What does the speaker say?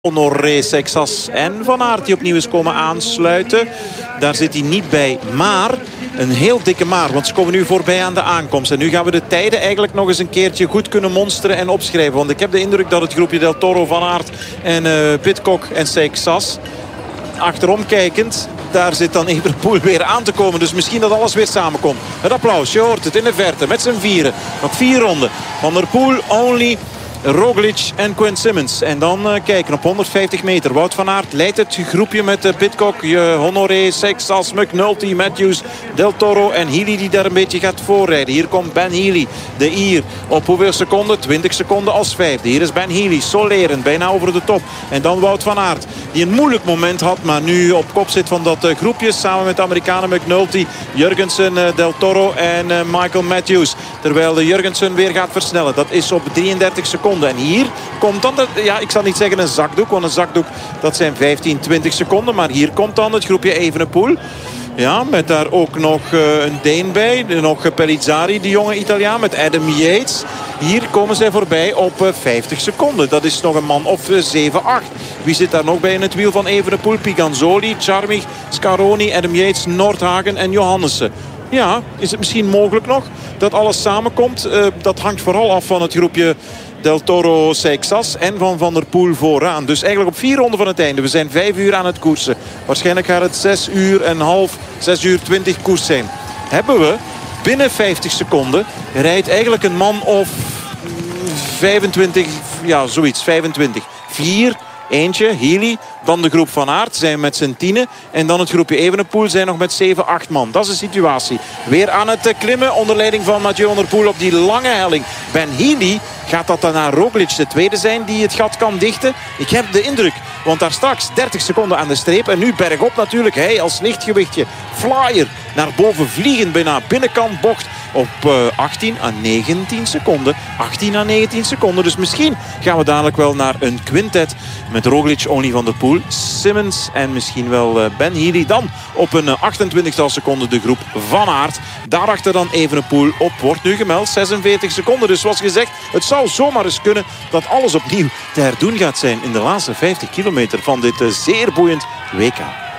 Honoré, Seixas en Van Aert die opnieuw is komen aansluiten. Daar zit hij niet bij, maar een heel dikke maar. Want ze komen nu voorbij aan de aankomst. En nu gaan we de tijden eigenlijk nog eens een keertje goed kunnen monsteren en opschrijven. Want ik heb de indruk dat het groepje Del Toro, Van Aert en Pidcock en Seixas, achterom kijkend, daar zit dan Evenepoel weer aan te komen. Dus misschien dat alles weer samenkomt. Het applaus, je hoort het in de verte met z'n vieren. Nog 4 ronden. Van der Poel, Only, Roglic en Quinn Simmons. En dan kijken op 150 meter. Wout van Aert leidt het groepje met Pidcock, Honoré, Seixas, McNulty, Matthews, Del Toro en Healy die daar een beetje gaat voorrijden. Hier komt Ben Healy, de Ier. Op hoeveel seconden? 20 seconden als vijfde. Hier is Ben Healy, solerend, bijna over de top. En dan Wout van Aert, die een moeilijk moment had, maar nu op kop zit van dat groepje. Samen met de Amerikanen McNulty, Jurgensen, Del Toro en Michael Matthews. Terwijl de Jurgensen weer gaat versnellen. Dat is op 33 seconden. En hier komt dan, ik zal niet zeggen een zakdoek, want een zakdoek dat zijn 15, 20 seconden. Maar hier komt dan het groepje Evenepoel. Ja, met daar ook nog een Deen bij. Nog Pellizzari, die jonge Italiaan, met Adam Yates. Hier komen zij voorbij op 50 seconden. Dat is nog een man of 7, 8. Wie zit daar nog bij in het wiel van Evenepoel? Piganzoli, Charmig, Scaroni, Adam Yates, Nordhagen en Johannessen. Ja, is het misschien mogelijk nog dat alles samenkomt? Dat hangt vooral af van het groepje Del Toro, Seixas en van der Poel vooraan. Dus eigenlijk op 4 ronden van het einde. We zijn 5 uur aan het koersen. Waarschijnlijk gaat het 6 uur en half, 6 uur 20 koers zijn. Hebben we binnen 50 seconden rijdt eigenlijk een man of 25, ja zoiets, 25. 4, eentje, Healy. Dan de groep Van Aert zijn met z'n 10. En dan het groepje Evenepoel zijn nog met 7, 8 man. Dat is de situatie. Weer aan het klimmen onder leiding van Mathieu van der Poel op die lange helling. Ben Healy, gaat dat dan naar Roglic de tweede zijn die het gat kan dichten? Ik heb de indruk. Want daar straks 30 seconden aan de streep. En nu bergop natuurlijk. Hij als lichtgewichtje. Flyer naar boven vliegend bijna binnenkant bocht. Op 18 à 19 seconden. 18 à 19 seconden. Dus misschien gaan we dadelijk wel naar een quintet. Met Roglic, Only van der Poel, Simmons en misschien wel Ben Healy. Dan op een 28-tal seconden de groep Van Aert. Daarachter dan Evenepoel op, wordt nu gemeld, 46 seconden. Dus zoals gezegd, het zou zomaar eens kunnen dat alles opnieuw te herdoen gaat zijn in de laatste 50 kilometer van dit zeer boeiend WK.